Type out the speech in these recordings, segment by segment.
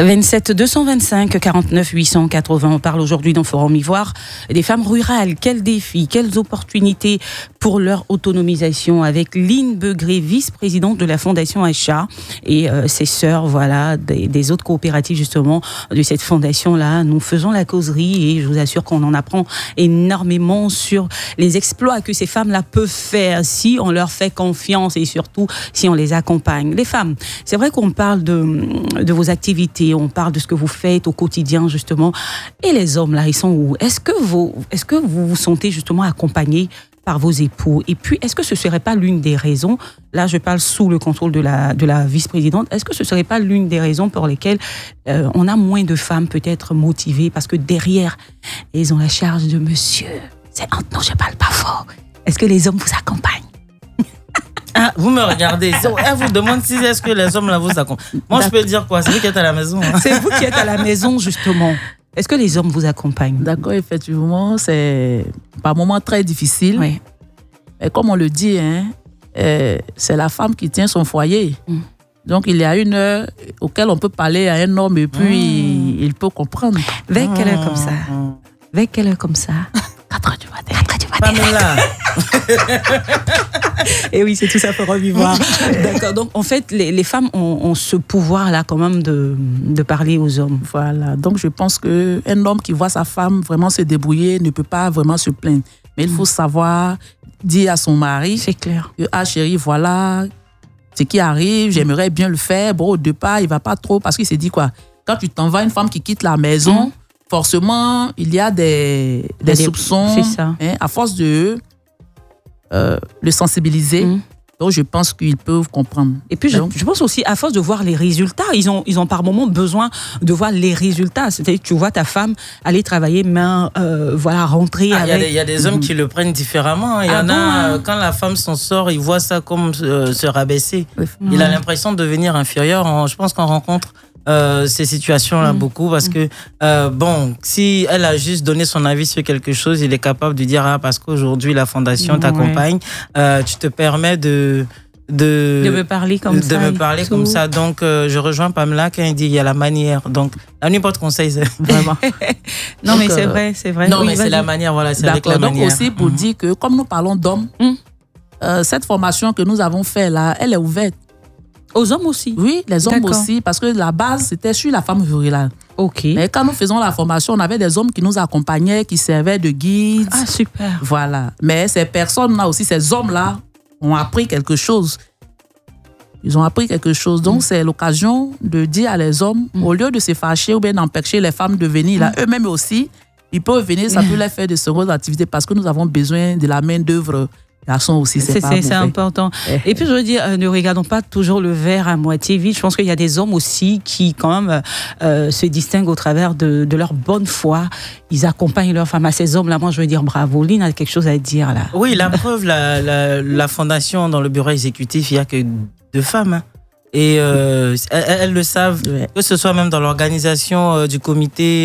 27 225 49 880. On parle aujourd'hui dans Forum Ivoire des femmes rurales. Quels défis, quelles opportunités pour leur autonomisation avec Lynn Begré, vice-présidente de la Fondation Acha et ses sœurs, voilà, des autres coopératives justement de cette fondation-là. Nous faisons la causerie et je vous assure qu'on en apprend énormément sur les exploits que ces femmes-là peuvent faire si on leur fait confiance et surtout si on les accompagne. Les femmes, c'est vrai qu'on parle de vos activités, on parle de ce que vous faites au quotidien justement. Et les hommes là, ils sont où? Est-ce que vous vous sentez justement accompagnés par vos époux? Et puis, est-ce que ce ne serait pas l'une des raisons, là je parle sous le contrôle de la vice-présidente, est-ce que ce ne serait pas l'une des raisons pour lesquelles on a moins de femmes peut-être motivées parce que derrière, ils ont la charge de monsieur. Non, je ne parle pas fort. Est-ce que les hommes vous accompagnent? Ah, vous me regardez. Elle vous demande si est-ce que les hommes là vous accompagnent. Moi, je peux dire quoi? C'est vous qui êtes à la maison. Hein. C'est vous qui êtes à la maison, justement. Est-ce que les hommes vous accompagnent? D'accord, effectivement, c'est par moments très difficile. Oui. Et comme on le dit, c'est la femme qui tient son foyer. Donc, il y a une heure auquel on peut parler à un homme et puis il peut comprendre. Vers quelle heure comme ça? Vers quelle heure comme ça? 4 heures du matin. 4 heures du matin. Pamela. Et oui, c'est tout ça pour revivre. D'accord. Donc, en fait, les femmes ont ce pouvoir-là quand même de parler aux hommes. Voilà. Donc, je pense qu'un homme qui voit sa femme vraiment se débrouiller ne peut pas vraiment se plaindre. Mais il faut savoir dire à son mari. C'est clair. Que, ah chérie, voilà ce qui arrive, j'aimerais bien le faire. Bon, au départ, il ne va pas trop parce qu'il s'est dit quoi? Quand tu t'en vas, une femme qui quitte la maison, forcément, il y a des soupçons. C'est ça. À force de le sensibiliser, donc je pense qu'ils peuvent comprendre. Et puis, je pense aussi, à force de voir les résultats, ils ont par moment besoin de voir les résultats. C'est-à-dire, tu vois ta femme aller travailler, mais rentrer avec... Il y a des hommes qui le prennent différemment. Il y en a, quand la femme s'en sort, ils voient ça comme se rabaisser. Il a l'impression de devenir inférieur. Je pense qu'on rencontre ces situations-là beaucoup parce que si elle a juste donné son avis sur quelque chose, il est capable de dire parce qu'aujourd'hui la fondation t'accompagne, tu te permets de me parler comme ça. Donc je rejoins Pamela quand elle dit il y a la manière. Donc la nuit porte conseil, vraiment. Non, donc, mais c'est vrai. Non, mais c'est la manière, voilà, c'est avec la manière. Donc aussi pour dire que comme nous parlons d'hommes, cette formation que nous avons faite là, elle est ouverte. Aux hommes aussi? Oui, les hommes aussi, parce que la base, c'était sur la femme rurale. Ok. Mais quand nous faisons la formation, on avait des hommes qui nous accompagnaient, qui servaient de guides. Ah, super. Voilà. Mais ces personnes-là aussi, ces hommes-là, ont appris quelque chose. Ils ont appris quelque chose. Donc, c'est l'occasion de dire à les hommes, au lieu de se fâcher ou bien d'empêcher les femmes de venir là, eux-mêmes aussi, ils peuvent venir, ça peut les faire de secondes activités parce que nous avons besoin de la main-d'œuvre. Garçons aussi, c'est important. Et puis je veux dire, ne regardons pas toujours le verre à moitié vide. Je pense qu'il y a des hommes aussi qui quand même se distinguent au travers de leur bonne foi. Ils accompagnent leurs femmes. À ces hommes-là, moi je veux dire bravo. Lynn a quelque chose à dire là. Oui, la preuve, la fondation dans le bureau exécutif, il n'y a que 2 femmes. Hein. Et elles le savent, que ce soit même dans l'organisation du comité,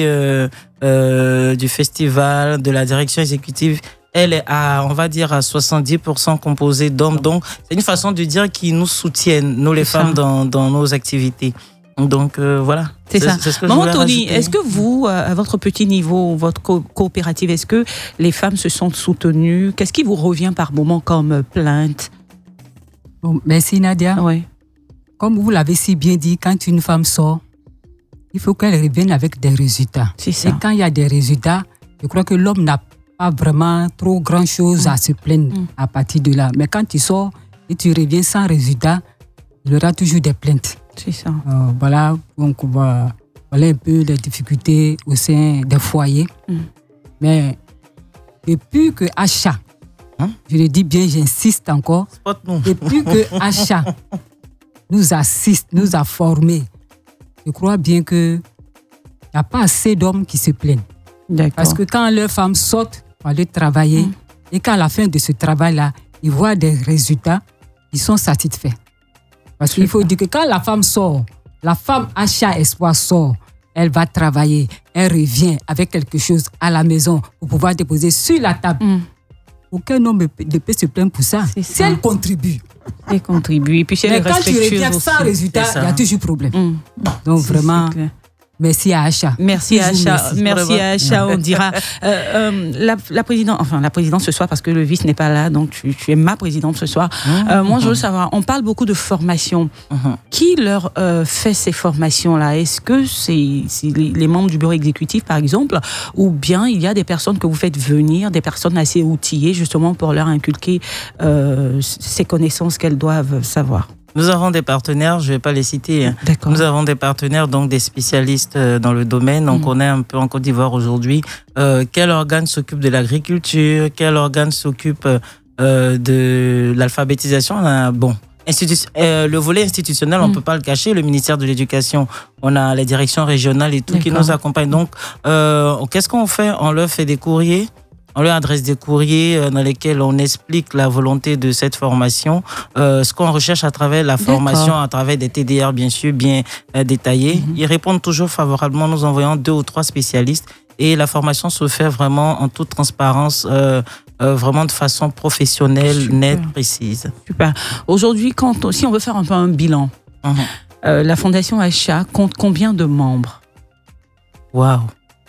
du festival, de la direction exécutive. Elle est on va dire, à 70% composée d'hommes. Donc, c'est une façon de dire qu'ils nous soutiennent, nous les femmes, dans nos activités. Donc, voilà. C'est ça. C'est ce que Maman Tony, est-ce que vous, à votre petit niveau, votre coopérative, est-ce que les femmes se sentent soutenues? Qu'est-ce qui vous revient par moment comme plainte? Bon, merci Nadia. Oui. Comme vous l'avez si bien dit, quand une femme sort, il faut qu'elle revienne avec des résultats. C'est ça. Et quand il y a des résultats, je crois que l'homme n'a pas vraiment trop grand-chose à se plaindre à partir de là. Mais quand tu sors et tu reviens sans résultat, il y aura toujours des plaintes. C'est ça. Voilà, donc voilà un peu les difficultés au sein des foyers. Mais depuis que Acha, je le dis bien, j'insiste encore, depuis que Acha nous assiste, nous a formés, je crois bien qu'il n'y a pas assez d'hommes qui se plaignent. D'accord. Parce que quand leurs femmes sortent pour aller travailler, et qu'à la fin de ce travail-là, ils voient des résultats, ils sont satisfaits. Parce qu'il faut dire que quand la femme sort, la femme Acha Espoir sort, elle va travailler, elle revient avec quelque chose à la maison pour pouvoir déposer sur la table. Aucun homme ne peut se plaindre pour ça. Si elle contribue. Elle contribue. Et puis si elle est respectueuse. Mais quand tu reviens sans résultat, il y a toujours problème. Donc vraiment, Merci à Acha. Merci à Toujours Acha. Merci à Acha, on dira. La présidente ce soir, parce que le vice n'est pas là, donc tu es ma présidente ce soir. Moi, je veux savoir, on parle beaucoup de formation. Qui leur fait ces formations-là? Est-ce que c'est les membres du bureau exécutif, par exemple, ou bien il y a des personnes que vous faites venir, des personnes assez outillées, justement, pour leur inculquer ces connaissances qu'elles doivent savoir? Nous avons des partenaires, je ne vais pas les citer. D'accord. Nous avons des partenaires, donc des spécialistes dans le domaine. Donc, on est un peu en Côte d'Ivoire aujourd'hui. Quel organe s'occupe de l'agriculture? Quel organe s'occupe de l'alphabétisation? Le volet institutionnel, on ne peut pas le cacher. Le ministère de l'Éducation, on a les directions régionales et tout qui nous accompagnent. Donc, qu'est-ce qu'on fait? On leur fait des courriers. On leur adresse des courriers dans lesquels on explique la volonté de cette formation, ce qu'on recherche à travers la formation, à travers des TDR bien sûr, bien détaillés. Ils répondent toujours favorablement, nous envoyons 2 ou 3 spécialistes et la formation se fait vraiment en toute transparence, vraiment de façon professionnelle, nette, précise. Super. Aujourd'hui, si on veut faire un peu un bilan, la Fondation Acha compte combien de membres? Waouh!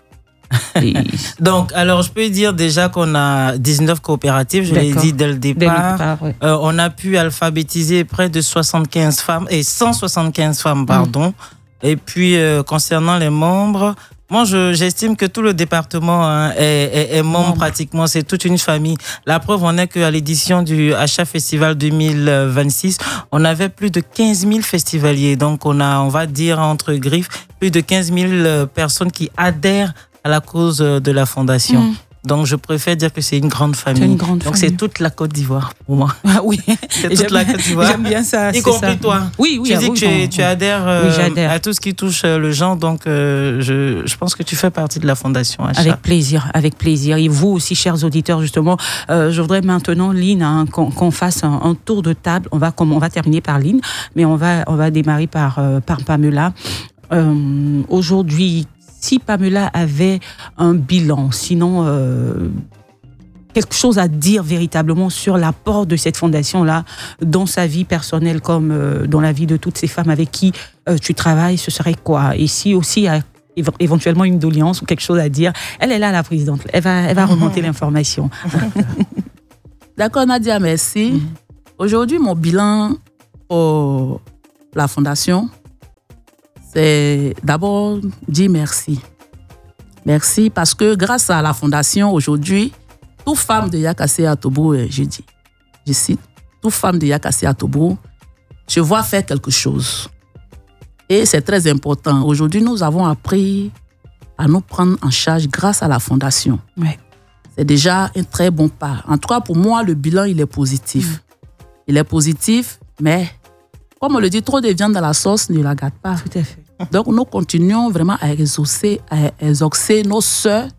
Donc, alors, je peux dire déjà qu'on a 19 coopératives, je l'ai dit dès le départ. Ouais. On a pu alphabétiser près de 175 femmes, pardon. Et puis, concernant les membres, moi, j'estime que tout le département est membre pratiquement. C'est toute une famille. La preuve, on est qu'à l'édition du Acha Festival 2026, on avait plus de 15 000 festivaliers. Donc, on va dire, entre griffes, plus de 15 000 personnes qui adhèrent à la cause de la Fondation. Donc, je préfère dire que c'est une grande famille. Donc, c'est toute la Côte d'Ivoire pour moi. Ah oui, c'est toute la Côte d'Ivoire. J'aime bien ça. Y compris toi. Oui. Tu dis que tu adhères à tout ce qui touche le genre. Donc, je pense que tu fais partie de la Fondation Acha. Avec plaisir. Et vous aussi, chers auditeurs, justement, je voudrais maintenant, Lynn, qu'on fasse un tour de table. On va terminer par Lynn, mais on va démarrer par Pamela. Aujourd'hui, si Pamela avait un bilan, sinon quelque chose à dire véritablement sur l'apport de cette fondation-là dans sa vie personnelle comme dans la vie de toutes ces femmes avec qui tu travailles, ce serait quoi? Et si aussi il y a éventuellement une doléance ou quelque chose à dire, elle est là, la présidente. Elle va remonter l'information. D'accord, Nadia, merci. Aujourd'hui, mon bilan pour la fondation, c'est d'abord dire merci. Merci parce que grâce à la fondation, aujourd'hui, toute femme de Yakassé à Tobrou, je cite, toute femme de Yakassé à Tobrou, je vois faire quelque chose. Et c'est très important. Aujourd'hui, nous avons appris à nous prendre en charge grâce à la fondation. Ouais. C'est déjà un très bon pas. En tout cas, pour moi, le bilan, il est positif. Il est positif, mais comme on le dit, trop de viande dans la sauce ne la gâte pas. Tout à fait. Donc, nous continuons vraiment à exaucer nos sœurs,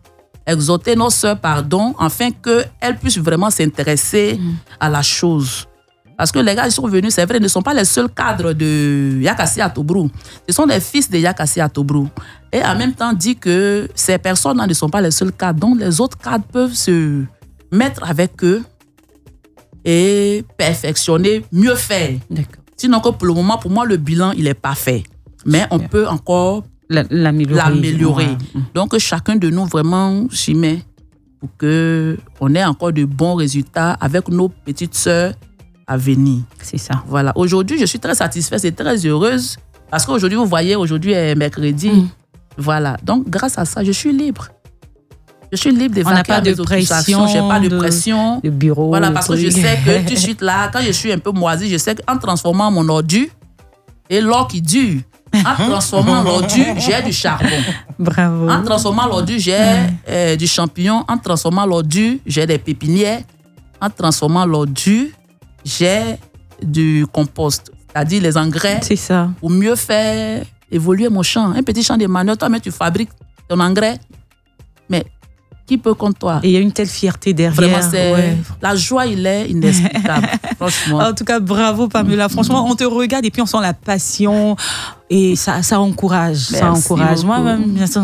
afin qu'elles puissent vraiment s'intéresser à la chose. Parce que les gars, ils sont venus, c'est vrai, ils ne sont pas les seuls cadres de Yakassé à Tobrou. Ce sont les fils de Yakassé à Tobrou. Et en même temps, dit que ces personnes-là ne sont pas les seuls cadres. Donc, les autres cadres peuvent se mettre avec eux et perfectionner, mieux faire. D'accord. Sinon, que pour le moment, pour moi, le bilan, il est parfait. Mais on peut encore l'améliorer. Ouais. Donc, chacun de nous vraiment s'y met pour qu'on ait encore de bons résultats avec nos petites sœurs à venir. C'est ça. Voilà. Aujourd'hui, je suis très satisfaite et très heureuse parce qu'aujourd'hui, vous voyez, aujourd'hui est mercredi. Voilà. Donc, grâce à ça, je suis libre. Je suis libre de On n'a pas de pression. Je n'ai pas de pression. De bureau. Voilà, parce que je sais que tout de suite là, quand je suis un peu moisie, je sais qu'en transformant mon ordure et l'or qui dure, en transformant l'ordure, j'ai du charbon. Bravo. En transformant l'ordure, j'ai du champignon. En transformant l'ordure, j'ai des pépinières. En transformant l'ordure, j'ai du compost, c'est-à-dire les engrais. C'est ça. Pour mieux faire évoluer mon champ. Un petit champ de manioc, toi, mais tu fabriques ton engrais. Mais qui peut contre toi? Et il y a une telle fierté derrière. Vraiment, la joie, il est inexplicable. Franchement. En tout cas, bravo Pamela. Franchement, on te regarde et puis on sent la passion et ça encourage. Merci ça encourage. beaucoup. Moi-même, bien sûr.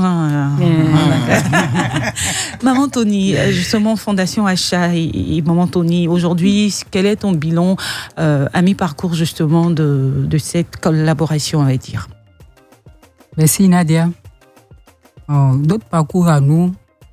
Maman Tony, justement, Fondation Acha et Maman Tony, aujourd'hui, quel est ton bilan à mi-parcours justement de cette collaboration, on va dire? Merci Nadia. Notre parcours à nous,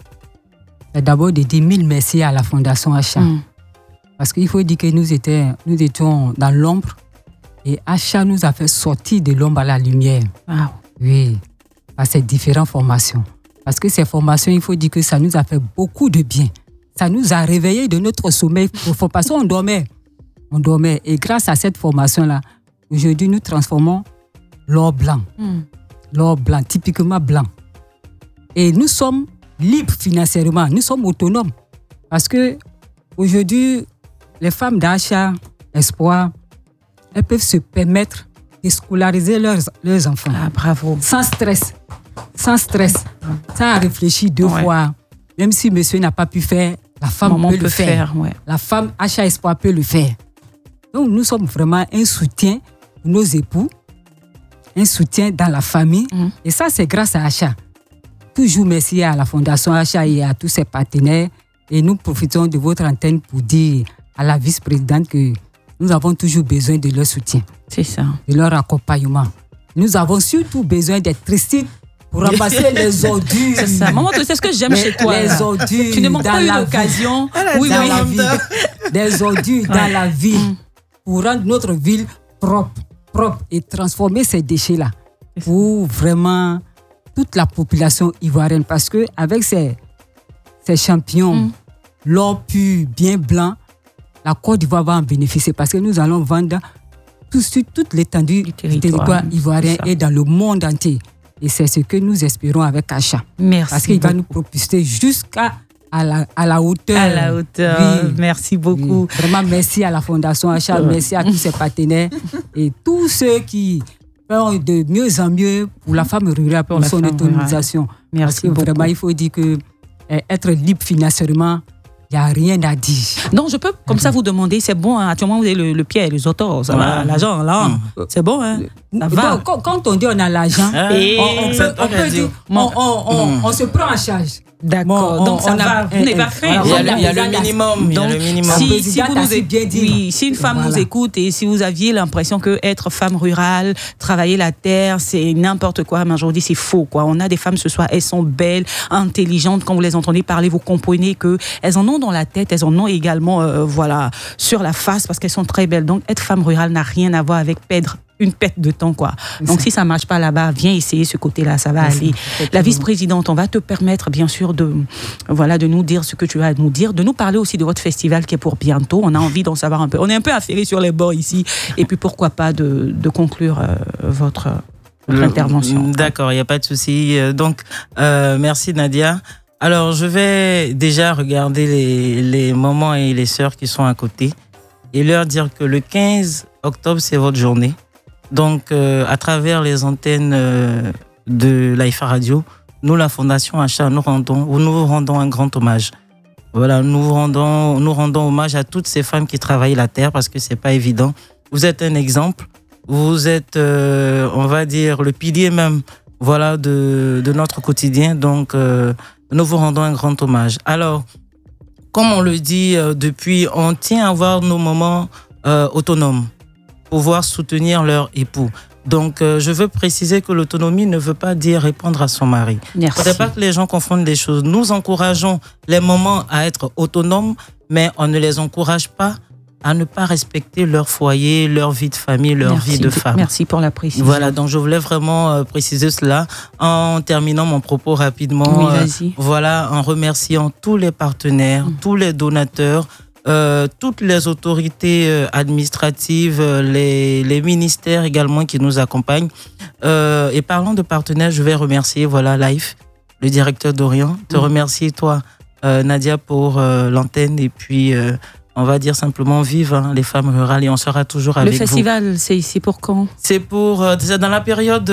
c'est d'abord de dire mille merci à la Fondation Achat. Parce qu'il faut dire que nous étions dans l'ombre et Achat nous a fait sortir de l'ombre à la lumière. Wow. Oui, par ces différentes formations. Parce que ces formations, il faut dire que ça nous a fait beaucoup de bien. Ça nous a réveillés de notre sommeil profond. Parce qu'on dormait. On dormait. Et grâce à cette formation-là, aujourd'hui, nous transformons l'or blanc. L'or blanc, typiquement blanc. Et nous sommes libres financièrement. Nous sommes autonomes. Parce que aujourd'hui, les femmes d'Achat, Espoir, elles peuvent se permettre de scolariser leurs enfants. Ah, bravo. Sans stress. Sans stress. Sans réfléchir deux fois. Même si monsieur n'a pas pu faire, la femme peut le faire. La femme Achat Espoir peut le faire. Donc nous sommes vraiment un soutien pour nos époux, un soutien dans la famille. Et ça, c'est grâce à Achat. Toujours merci à la Fondation Achat et à tous ses partenaires. Et nous profitons de votre antenne pour dire à la vice-présidente que nous avons toujours besoin de leur soutien. C'est ça. De leur accompagnement. Nous avons surtout besoin d'électricité pour ramasser les ordures. C'est ça. Maman, tu sais ce que j'aime chez toi. Les ordures. Tu ne manques pas une occasion. Dans la vie. Des ordures dans la ville. Pour rendre notre ville propre et transformer ces déchets-là. Pour vraiment toute la population ivoirienne. Parce qu'avec ces champignons, l'or pur, bien blanc, la Côte d'Ivoire va en bénéficier. Parce que nous allons vendre sur toute l'étendue du territoire ivoirien et dans le monde entier. Et c'est ce que nous espérons avec Achat. Merci. Parce qu'il va nous propulser jusqu'à la hauteur. À la hauteur. Oui. Merci beaucoup. Oui. Vraiment, merci à la Fondation Achat, merci à tous ses partenaires et tous ceux qui font de mieux en mieux pour la femme rurale, pour son autonomisation. Merci beaucoup. Vraiment, il faut dire que être libre financièrement, il n'y a rien à dire. Non, je peux comme ça vous demander, c'est bon, hein, actuellement vous avez le pied, les autos, l'argent là, c'est bon, hein, ça va. Quand on dit on a l'argent, on peut dire, on se prend en charge. D'accord, donc ça va, vous n'avez pas fait. Il y a le minimum. Si vous nous bien dit, si une femme nous écoute et si vous aviez l'impression que être femme rurale, travailler la terre, c'est n'importe quoi, mais aujourd'hui c'est faux, quoi. On a des femmes ce soir, elles sont belles, intelligentes, quand vous les entendez parler, vous comprenez que elles en ont dans la tête, elles en ont également sur la face parce qu'elles sont très belles. Donc être femme rurale n'a rien à voir avec perdre une perte de temps, quoi. Donc si ça marche pas là-bas, viens essayer ce côté-là, ça va aller. La vice-présidente, on va te permettre bien sûr de nous dire ce que tu as à nous dire, de nous parler aussi de votre festival qui est pour bientôt. On a envie d'en savoir un peu. On est un peu affairés sur les bords ici et puis pourquoi pas de conclure votre intervention. D'accord, il n'y a pas de souci. Donc merci Nadia. Alors je vais déjà regarder les mamans et les sœurs qui sont à côté et leur dire que le 15 octobre c'est votre journée. Donc, à travers les antennes de l'AIFA Radio, nous, la Fondation Achat, nous vous rendons un grand hommage. Voilà, nous rendons hommage à toutes ces femmes qui travaillent la terre parce que c'est pas évident. Vous êtes un exemple. Vous êtes, on va dire, le pilier même, voilà, de notre quotidien. Donc, nous vous rendons un grand hommage. Alors, comme on le dit depuis, on tient à avoir nos moments autonomes. Pouvoir soutenir leur époux. Donc, je veux préciser que l'autonomie ne veut pas dire répondre à son mari. Il ne faudrait pas que les gens confondent les choses. Nous encourageons les mamans à être autonomes, mais on ne les encourage pas à ne pas respecter leur foyer, leur vie de famille, leur vie de femme. Merci pour la précision. Voilà, donc je voulais vraiment préciser cela en terminant mon propos rapidement. Oui, voilà, en remerciant tous les partenaires, tous les donateurs, toutes les autorités administratives, les ministères également qui nous accompagnent. Et parlant de partenaires, je vais remercier Life, le directeur d'Orient. Te remercier toi, Nadia, pour l'antenne. Et puis, on va dire simplement vive les femmes rurales et on sera toujours avec vous. Le festival, c'est pour quand? C'est pour dans la période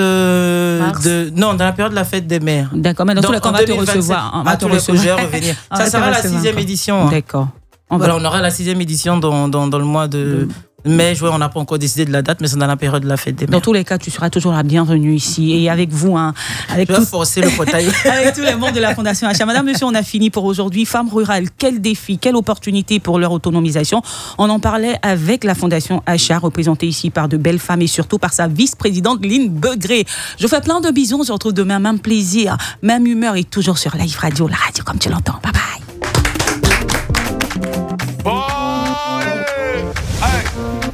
dans la période de la fête des mères. D'accord, mais dans tous les cas, on va te recevoir. On va te recevoir. Revenir. Ça sera la 6e édition. D'accord. Voilà, on aura la 6e édition dans le mois de Mais on n'a pas encore décidé de la date, mais c'est dans la période de la fête des mères. Dans tous les cas, tu seras toujours la bienvenue ici. Et avec vous, avec je vais forcer le portail. Avec tous les membres de la Fondation Achat. Madame, monsieur, on a fini pour aujourd'hui. Femmes rurales, quel défi, quelle opportunité pour leur autonomisation. On en parlait avec la Fondation Achat, représentée ici par de belles femmes et surtout par sa vice-présidente Lynn Begré. Je fais plein de bisous. On se retrouve demain, même plaisir, même humeur et toujours sur Live Radio, la radio comme tu l'entends. Bye bye.